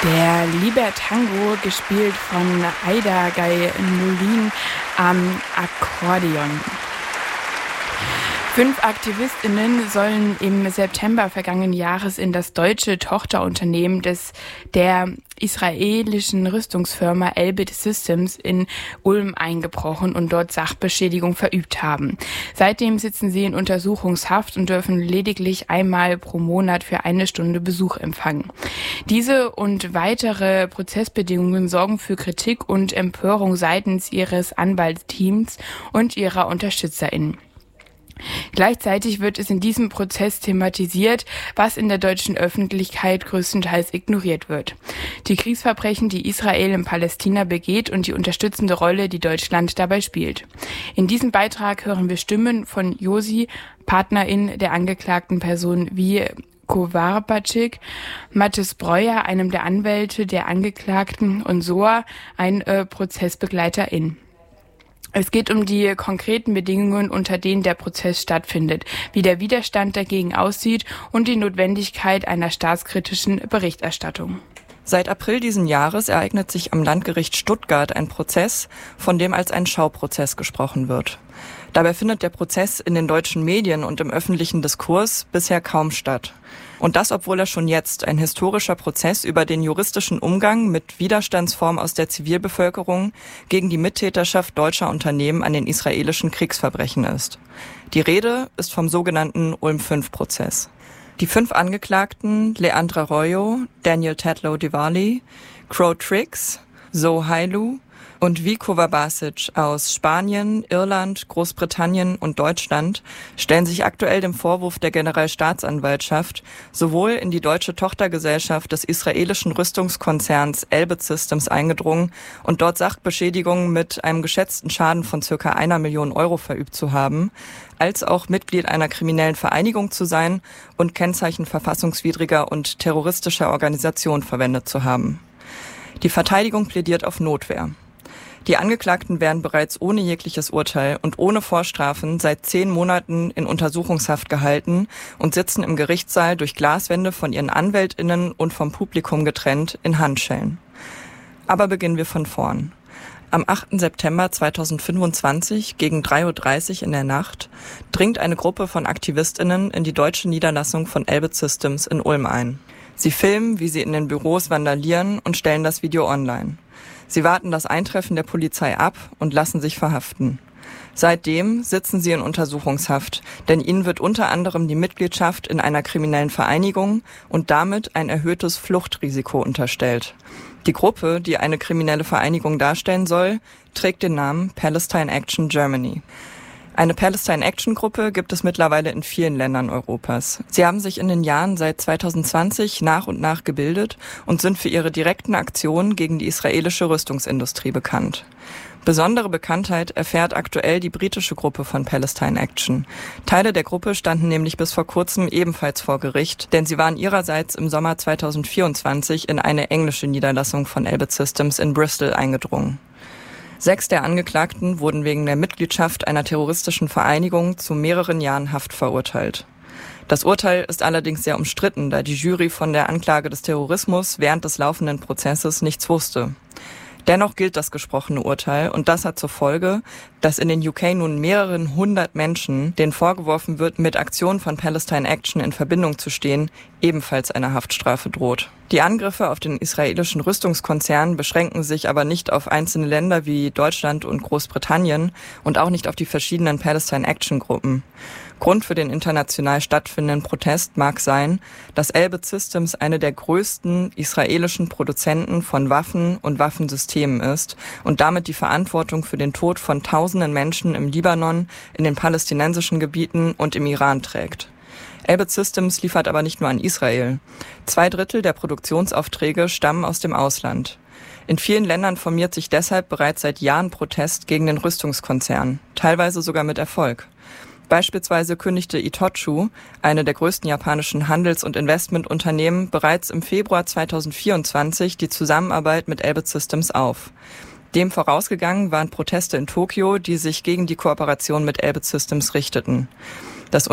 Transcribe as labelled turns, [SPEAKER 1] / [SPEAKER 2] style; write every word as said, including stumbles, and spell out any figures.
[SPEAKER 1] Der Libertango, gespielt von Aida Gaynulin am Akkordeon. Fünf AktivistInnen sollen im September vergangenen Jahres in das deutsche Tochterunternehmen des der israelischen Rüstungsfirma Elbit Systems in Ulm eingebrochen und dort Sachbeschädigung verübt haben. Seitdem sitzen sie in Untersuchungshaft und dürfen lediglich einmal pro Monat für eine Stunde Besuch empfangen. Diese und weitere Prozessbedingungen sorgen für Kritik und Empörung seitens ihres Anwaltsteams und ihrer UnterstützerInnen. Gleichzeitig wird es in diesem Prozess thematisiert, was in der deutschen Öffentlichkeit größtenteils ignoriert wird. Die Kriegsverbrechen, die Israel in Palästina begeht und die unterstützende Rolle, die Deutschland dabei spielt. In diesem Beitrag hören wir Stimmen von Josi, Partnerin der angeklagten Person, wie Kowarbatschik, Mathis Breuer, einem der Anwälte der Angeklagten, und Soa, ein äh, Prozessbegleiterin. Es geht um die konkreten Bedingungen, unter denen der Prozess stattfindet, wie der Widerstand dagegen aussieht und die Notwendigkeit einer staatskritischen Berichterstattung.
[SPEAKER 2] Seit April diesen Jahres ereignet sich am Landgericht Stuttgart ein Prozess, von dem als ein Schauprozess gesprochen wird. Dabei findet der Prozess in den deutschen Medien und im öffentlichen Diskurs bisher kaum statt. Und das, obwohl er schon jetzt ein historischer Prozess über den juristischen Umgang mit Widerstandsformen aus der Zivilbevölkerung gegen die Mittäterschaft deutscher Unternehmen an den israelischen Kriegsverbrechen ist. Die Rede ist vom sogenannten Ulm fünf Prozess. Die fünf Angeklagten, Leandra Royo, Daniel Tetlow-Diwali, Crow Tricks, Zoe Hailu und Vico Verbasic aus Spanien, Irland, Großbritannien und Deutschland stellen sich aktuell dem Vorwurf der Generalstaatsanwaltschaft, sowohl in die deutsche Tochtergesellschaft des israelischen Rüstungskonzerns Elbit Systems eingedrungen und dort Sachbeschädigungen mit einem geschätzten Schaden von circa einer Million Euro verübt zu haben, als auch Mitglied einer kriminellen Vereinigung zu sein und Kennzeichen verfassungswidriger und terroristischer Organisation verwendet zu haben. Die Verteidigung plädiert auf Notwehr. Die Angeklagten werden bereits ohne jegliches Urteil und ohne Vorstrafen seit zehn Monaten in Untersuchungshaft gehalten und sitzen im Gerichtssaal durch Glaswände von ihren AnwältInnen und vom Publikum getrennt in Handschellen. Aber beginnen wir von vorn. Am achten September zweitausendfünfundzwanzig gegen drei Uhr dreißig in der Nacht dringt eine Gruppe von AktivistInnen in die deutsche Niederlassung von Elbit Systems in Ulm ein. Sie filmen, wie sie in den Büros vandalieren und stellen das Video online. Sie warten das Eintreffen der Polizei ab und lassen sich verhaften. Seitdem sitzen sie in Untersuchungshaft, denn ihnen wird unter anderem die Mitgliedschaft in einer kriminellen Vereinigung und damit ein erhöhtes Fluchtrisiko unterstellt. Die Gruppe, die eine kriminelle Vereinigung darstellen soll, trägt den Namen Palestine Action Germany. Eine Palestine Action Gruppe gibt es mittlerweile in vielen Ländern Europas. Sie haben sich in den Jahren seit zweitausendzwanzig nach und nach gebildet und sind für ihre direkten Aktionen gegen die israelische Rüstungsindustrie bekannt. Besondere Bekanntheit erfährt aktuell die britische Gruppe von Palestine Action. Teile der Gruppe standen nämlich bis vor kurzem ebenfalls vor Gericht, denn sie waren ihrerseits im Sommer zweitausendvierundzwanzig in eine englische Niederlassung von Elbit Systems in Bristol eingedrungen. Sechs der Angeklagten wurden wegen der Mitgliedschaft einer terroristischen Vereinigung zu mehreren Jahren Haft verurteilt. Das Urteil ist allerdings sehr umstritten, da die Jury von der Anklage des Terrorismus während des laufenden Prozesses nichts wusste. Dennoch gilt das gesprochene Urteil und das hat zur Folge, dass in den U K nun mehreren hundert Menschen, denen vorgeworfen wird, mit Aktionen von Palestine Action in Verbindung zu stehen, ebenfalls eine Haftstrafe droht. Die Angriffe auf den israelischen Rüstungskonzern beschränken sich aber nicht auf einzelne Länder wie Deutschland und Großbritannien und auch nicht auf die verschiedenen Palestine Action Gruppen. Grund für den international stattfindenden Protest mag sein, dass Elbit Systems eine der größten israelischen Produzenten von Waffen und Waffensystemen ist und damit die Verantwortung für den Tod von tausenden Menschen im Libanon, in den palästinensischen Gebieten und im Iran trägt. Elbit Systems liefert aber nicht nur an Israel. Zwei Drittel der Produktionsaufträge stammen aus dem Ausland. In vielen Ländern formiert sich deshalb bereits seit Jahren Protest gegen den Rüstungskonzern, teilweise sogar mit Erfolg. Beispielsweise kündigte Itochu, eine der größten japanischen Handels- und Investmentunternehmen, bereits im Februar zweitausendvierundzwanzig die Zusammenarbeit mit Elbit Systems auf. Dem vorausgegangen waren Proteste in Tokio, die sich gegen die Kooperation mit Elbit Systems richteten.